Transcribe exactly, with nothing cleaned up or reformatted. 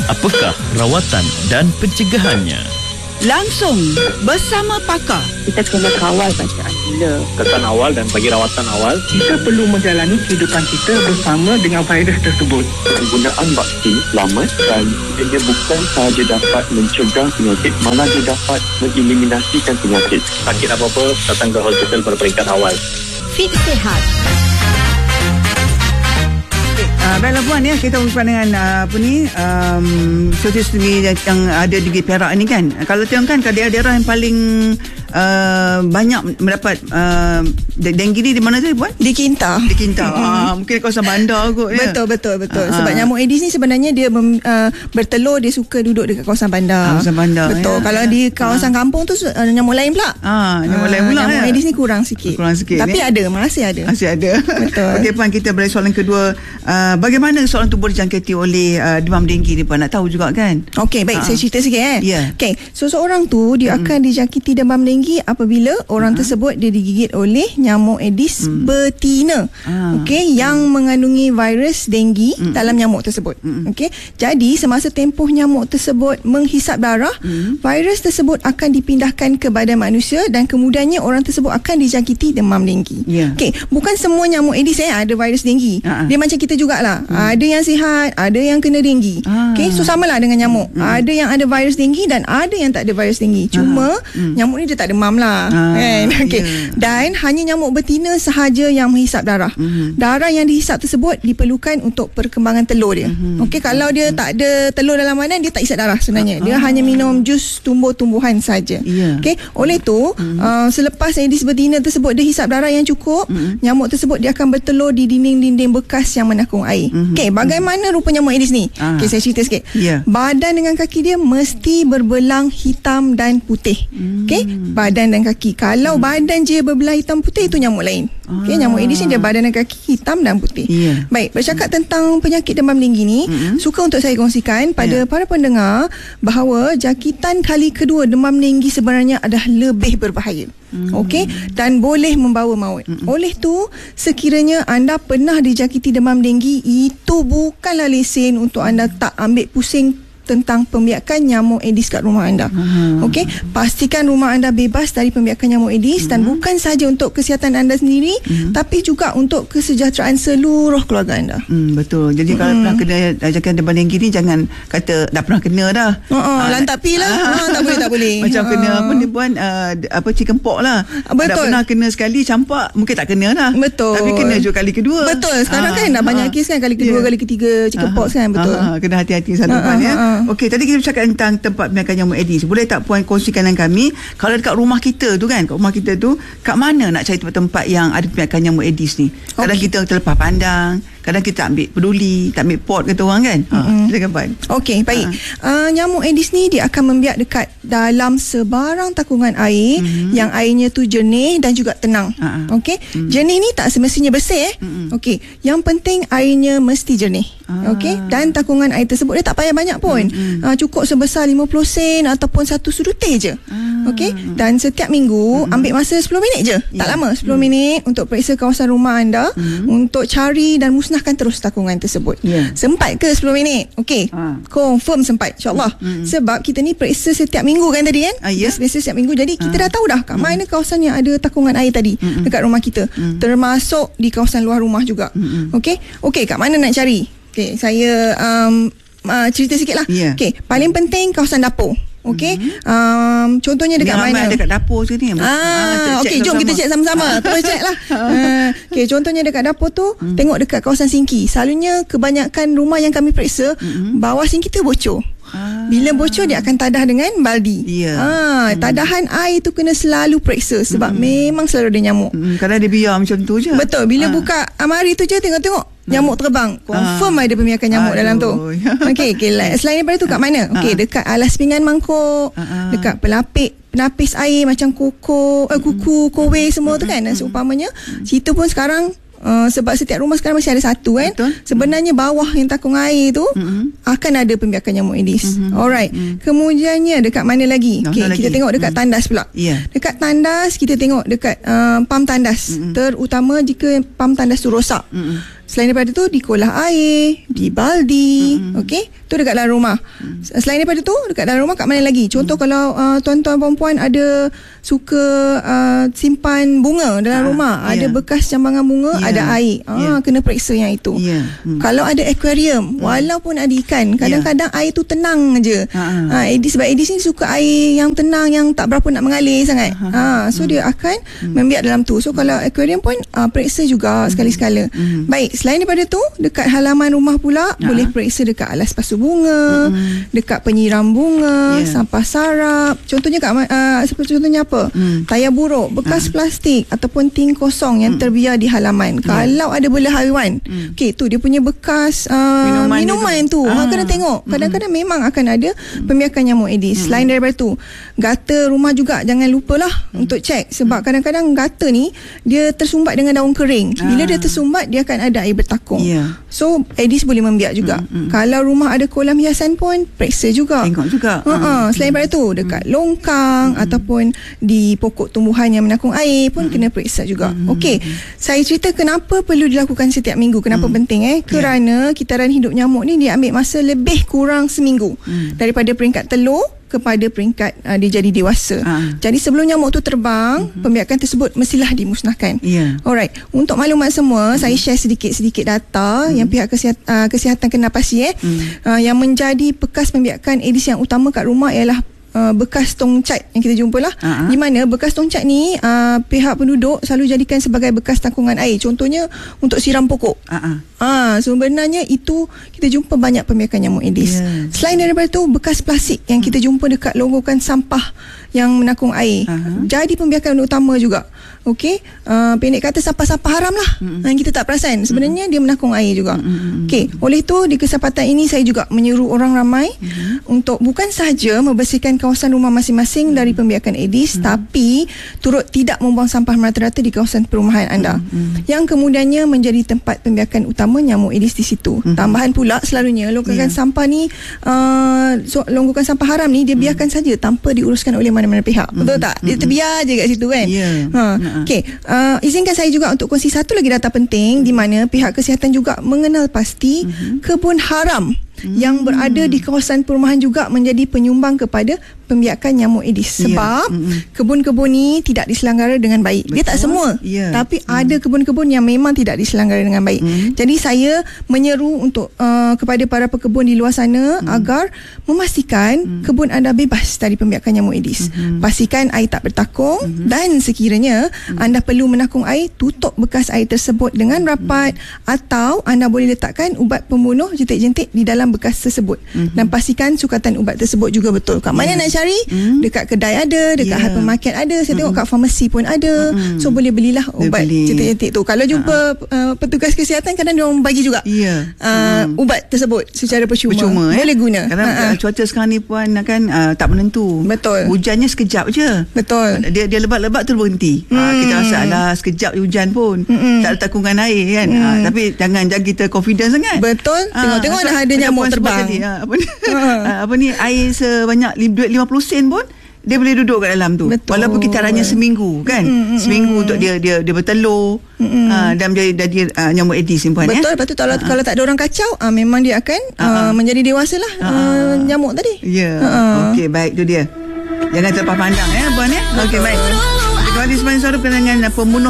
Apakah rawatan dan pencegahannya? Langsung bersama pakar. Kita kena kawal bacaan gula. Kesan awal dan bagi rawatan awal. Kita perlu menjalani kehidupan kita bersama dengan virus tersebut. Penggunaan vaksin selamat dan ia bukan sahaja dapat mencegah penyakit, malah dia dapat mengeliminasikan penyakit. Sakit apa-apa, datang ke hospital pada peringkat awal. Fit Sihat. Uh, baiklah puan ya, kita berhubungan dengan uh, apa ni um, sosial yang ada di Perak ni kan. Kalau tengok kan daerah-daerah yang paling uh, banyak mendapat uh, denggi ni di mana tu puan? Di Kinta. Di Kinta. Mm-hmm. Ah, mungkin kawasan bandar kot ya. Betul betul betul. Ah, Sebab nyamuk Aedes ni sebenarnya dia mem, uh, bertelur, dia suka duduk dekat kawasan bandar. Kawasan bandar. Betul. Ya. Kalau di kawasan ah. kampung tu uh, nyamuk lain pula. Ah, nyamuk ah, lain pula. Nyamuk ya. Aedes ni kurang sikit. Kurang sikit. Tapi ni. ada, masih ada. Masih ada. Betul. Okey puan, kita balik soalan kedua. Uh, bagaimana soalan tu boleh dijangkiti oleh uh, demam denggi ni puan? Nak tahu juga kan? Okey, baik, ha. saya cerita sikit eh. Yeah. Okey, so seorang tu dia hmm. akan dijangkiti demam denggi apabila orang hmm. tersebut dia digigit oleh nyamuk Aedes hmm. betina. Ah. Okey, yang mengandungi virus denggi hmm. dalam nyamuk tersebut. Hmm. Okey. Jadi semasa tempoh nyamuk tersebut menghisap darah, hmm. virus tersebut akan dipindahkan ke badan manusia dan kemudiannya orang tersebut akan dijangkiti demam denggi. Yeah. Okey, bukan semua nyamuk Aedes eh ada virus denggi. Ah. Dia macam kita jugalah. Hmm. Ada yang sihat, ada yang kena denggi. Ah. Okey, so samalah dengan nyamuk. Hmm. Ada yang ada virus denggi dan ada yang tak ada virus denggi. Cuma ah. hmm. nyamuk ni dia tak demam lah. Ah. Kan? Okey. Yeah. Dan hanya nyamuk betina sahaja yang menghisap darah. Hmm. Darah yang dihisap tersebut diperlukan untuk perkembangan telur dia. Hmm. Okey, kalau dia hmm. tak ada telur dalam badan, dia tak hisap darah sebenarnya. Dia ah. hanya minum jus tumbuh-tumbuhan saja. Yeah. Okey. Oleh tu, hmm. uh, selepas Aedes betina tersebut dia hisap darah yang cukup, hmm. nyamuk tersebut dia akan bertelur di dinding-dinding bekas yang menakung air. Hmm. Okey, bagaimana rupa nyamuk Aedes ni? Ah. Okey, saya cerita sikit. Yeah. Badan dengan kaki dia mesti berbelang hitam dan putih. Hmm. Okey, badan dan kaki. Kalau hmm. badan je berbelang hitam putih, itu nyamuk lain. Ah. Okey, nyamuk Aedes ni dia badan dan kaki hitam dan putih. Yeah. Baik, bercakap tentang penyakit demam denggi ni, hmm. suka untuk saya kongsikan pada yeah. para pendengar bahawa jangkitan kali kedua demam denggi sebenarnya adalah lebih berbahaya. Hmm. Okey, dan boleh membawa maut. Hmm. Oleh tu, sekiranya anda pernah dijangkiti demam denggi, itu bukanlah lesen untuk anda tak ambil pusing tentang pembiakan nyamuk Aedes kat rumah anda. Hmm. Okey, pastikan rumah anda bebas dari pembiakan nyamuk Aedes hmm. dan bukan sahaja untuk kesihatan anda sendiri, hmm. tapi juga untuk kesejahteraan seluruh keluarga anda. Hmm, betul. Jadi hmm. kalau pernah kena jangkitan demam denggi ni, jangan kata dah pernah kena dah. Oh, oh, ha, lantak pi lah. Ha, tak boleh tak boleh. Macam ha. kena apa ni puan, uh, apa chicken pox lah. Betul. Dah pernah kena sekali campak, mungkin tak kena lah. Betul. Tapi kena juga kali kedua. Betul. Sekarang ha. kan dah banyak ha. kes kan, kali kedua, yeah. kali ketiga chicken pox kan. Betul. Ha. Kena hati-hati satu puan ya. Okey, tadi kita bercakap tentang tempat pembiakan nyamuk Aedes. Boleh tak puan kongsikan dengan kami, kalau dekat rumah kita tu kan, kat rumah kita tu, kat mana nak cari tempat-tempat yang ada pembiakan nyamuk Aedes ni? Kadang okay. kita terlepas pandang, kadang kita ambil peduli, tak ambil pot kata orang kan. Ha, mm-hmm. silakan puan. Okey, baik. Ha. Uh, nyamuk Aedes ni dia akan membiak dekat dalam sebarang takungan air mm-hmm. yang airnya tu jernih dan juga tenang. Uh-huh. Okey. Mm-hmm. Jernih ni tak semestinya bersih eh. Mm-hmm. Okey, yang penting airnya mesti jernih. Uh. Okey, dan takungan air tersebut dia tak payah banyak pun. Mm-hmm. Uh, cukup sebesar lima puluh sen ataupun satu sudutih je. Uh. Okey, dan setiap minggu mm-hmm. ambil masa sepuluh minit je. Yeah. Tak lama, sepuluh mm-hmm. minit untuk periksa kawasan rumah anda mm-hmm. untuk cari dan musnahkan terus takungan tersebut. Yeah. Sempat ke sepuluh minit? Okey. Ha. Confirm sempat, insya-Allah. Mm-hmm. Sebab kita ni periksa setiap minggu kan tadi kan? Ah, yeah. Periksa setiap minggu. Jadi kita ha. dah tahu dah kat mm-hmm. mana kawasan yang ada takungan air tadi mm-hmm. dekat rumah kita. Mm-hmm. Termasuk di kawasan luar rumah juga. Mm-hmm. Okey. Okey, kat mana nak cari? Okey, saya um, uh, cerita sikitlah. Yeah. Okey, paling penting kawasan dapur. Okey, mm-hmm. um, contohnya dekat ni mana? Dekat dapur je ni. Ah, ah okey, jom kita cek sama-sama. Terus cek lah. uh, okey, contohnya dekat dapur tu, mm. tengok dekat kawasan sinki. Selalunya kebanyakan rumah yang kami periksa, mm-hmm. bawah sinki tu bocor. Ah. Bila bocor dia akan tadah dengan baldi. Yeah. Ha, tadahan hmm. air tu kena selalu periksa sebab hmm. memang selalu ada nyamuk. Hmm, kadang dia biar macam tu je. Betul. Bila ah. buka amari tu je tengok-tengok nyamuk terbang. Confirm ah. ada pembiakan nyamuk Aduh. dalam tu. Okey, okay, selain daripada tu kat mana? Okey, dekat alas pinggan mangkuk, ah. dekat pelapik penapis air macam koko, eh, kuku, kowe semua tu kan. Dan seumpamanya, situ pun sekarang Uh, sebab setiap rumah sekarang masih ada satu kan. Betul. Sebenarnya bawah yang takung air tu mm-hmm. akan ada pembiakan nyamuk Aedes. Mm-hmm. Alright. Mm-hmm. Kemudiannya dekat mana lagi? Okay, lagi? Kita tengok dekat mm-hmm. tandas pula. Yeah. Dekat tandas kita tengok dekat uh, pam tandas. Mm-hmm. Terutama jika pam tandas tu rosak. Mm-hmm. Selain daripada tu, dikolah air, di baldi, mm-hmm. okey, tu dekat dalam rumah. Mm. Selain daripada tu, dekat dalam rumah kat mana lagi? Contoh mm. kalau uh, tuan-tuan perempuan ada suka uh, simpan bunga dalam ah, rumah, yeah. ada bekas jambangan bunga, yeah. ada air, ah, yeah. kena periksa yang itu. Yeah. Mm. Kalau ada akuarium, mm. walaupun ada ikan, kadang-kadang yeah. air tu tenang je. Uh-huh. Uh, Aedes, sebab Aedes ni suka air yang tenang, yang tak berapa nak mengalir sangat. Uh-huh. Uh, so mm. dia akan mm. membiak dalam tu. So kalau akuarium pun uh, periksa juga mm. sekali-sekala. Mm. Baik, selain daripada tu, dekat halaman rumah pula, uh-huh. boleh periksa dekat alas pasu bunga, mm. dekat penyiram bunga, yeah. sampah sarap. Contohnya kat uh, seperti contohnya apa? Mm. Tayar buruk, bekas uh-huh. plastik ataupun ting kosong yang mm. terbiar di halaman. Yeah. Kalau ada belah haiwan, mm. okey, tu dia punya bekas uh, minuman, minuman tu. Ah. Ha, kena tengok. Kadang-kadang mm. memang akan ada pembiakan nyamuk Aedes. Mm. Selain daripada tu, gata rumah juga jangan lupalah mm. untuk cek, sebab mm. kadang-kadang gata ni dia tersumbat dengan daun kering. Bila ah. dia tersumbat, dia akan ada air bertakung. Yeah. So Aedes boleh membiak juga. Mm. Mm. Kalau rumah ada kolam hiasan pun periksa juga. Tengok juga. Uh-uh. Selain daripada tu, dekat mm. longkang mm. ataupun di pokok tumbuhan yang menakung air pun mm. kena periksa juga. Mm. Okey. Saya cerita kenapa perlu dilakukan setiap minggu. Kenapa mm. penting eh? Kerana yeah. kitaran hidup nyamuk ni dia ambil masa lebih kurang seminggu. Mm. Daripada peringkat telur kepada peringkat uh, dia jadi dewasa. Uh. Jadi sebelum nyamuk tu terbang, uh-huh. pembiakan tersebut mestilah dimusnahkan. Yeah. Alright. Untuk maklumat semua, uh-huh. saya share sedikit-sedikit data uh-huh. yang pihak kesihatan, uh, kesihatan kena pasti eh. Uh-huh. Uh, yang menjadi bekas pembiakan Aedes yang utama kat rumah ialah Uh, bekas tongcat yang kita jumpa lah. Uh-huh. Di mana bekas tongcat ni uh, pihak penduduk selalu jadikan sebagai bekas tangkungan air. Contohnya untuk siram pokok. Uh-huh. Ah, sebenarnya itu kita jumpa banyak pembiakan nyamuk Aedes. Yeah. Selain daripada tu, bekas plastik yang kita jumpa dekat longgokan sampah yang menakung air. Uh-huh. Jadi pembiakan utama juga. Okey, uh, pendek kata sampah-sampah haram lah. Mm-hmm. Yang kita tak perasan. Sebenarnya mm-hmm. dia menakung air juga. Mm-hmm. Okey, oleh itu di kesempatan ini saya juga menyuruh orang ramai mm-hmm. untuk bukan sahaja membersihkan kawasan rumah masing-masing mm-hmm. dari pembiakan Aedes, mm-hmm. tapi turut tidak membuang sampah merata-rata di kawasan perumahan anda. Mm-hmm. Yang kemudiannya menjadi tempat pembiakan utama nyamuk Aedes di situ. Mm-hmm. Tambahan pula selalunya longgokan yeah. sampah ni uh, so, longgokan sampah haram ni dia biarkan mm-hmm. saja tanpa diuruskan oleh mana-mana pihak. Mm-hmm. Betul tak? Dia terbiar je kat situ kan. Yeah. Ha. Okey, uh, izinkan saya juga untuk kongsi satu lagi data penting di mana pihak kesihatan juga mengenal pasti mm-hmm. kebun haram mm-hmm. yang berada di kawasan perumahan juga menjadi penyumbang kepada pembiakan nyamuk Aedes. Sebab yeah. mm-hmm. kebun-kebun ni tidak diselenggara dengan baik. Betul? Dia tak semua. Yeah. Tapi mm. ada kebun-kebun yang memang tidak diselenggara dengan baik. Mm. Jadi saya menyeru untuk uh, kepada para pekebun di luar sana mm. agar memastikan mm. kebun anda bebas dari pembiakan nyamuk Aedes. Mm-hmm. Pastikan air tak bertakung mm-hmm. dan sekiranya mm. anda perlu menakung air, tutup bekas air tersebut dengan rapat mm. atau anda boleh letakkan ubat pembunuh jentik-jentik di dalam bekas tersebut. Mm-hmm. Dan pastikan sukatan ubat tersebut juga betul. Kat mana yeah. nak cari? Mm. Dekat kedai ada, dekat yeah. hypermarket ada, saya mm. tengok kat farmasi pun ada. Mm. So boleh belilah ubat jentik-jentik tu. Kalau jumpa uh, petugas kesihatan, kadang dia orang bagi juga yeah. uh, mm. ubat tersebut secara percuma. percuma boleh eh? guna. Kadang uh-huh. cuaca sekarang ni pun kan uh, tak menentu. Betul. Hujannya sekejap je. Betul. Dia dia lebat-lebat tu berhenti. Mm. Uh, kita rasa alah sekejap hujan pun. Mm-mm. Tak ada takungan air kan. Mm. Uh, tapi jangan jaga kita confidence sangat. Betul. Tengok-tengok dah ada nyamuk terbang. Tadi, uh, apa ni? uh. apa ni air sebanyak duit lima puluh sen pun dia boleh duduk kat dalam tu. Betul. Walaupun kitarannya seminggu kan. Mm-mm. Seminggu untuk dia dia dia bertelur uh, dan menjadi jadi uh, nyamuk Aedes ni puan. Betul. Eh? Lepas tu kalau, uh-huh. kalau tak ada orang kacau, uh, memang dia akan uh-huh. uh, menjadi dewasa lah uh-huh. uh, nyamuk tadi. Ya. Yeah. Uh-huh. Okey, baik tu dia. Jangan terlepas pandang eh puan eh. Okey, baik. Terima kasih semuanya suara dengan pembunuh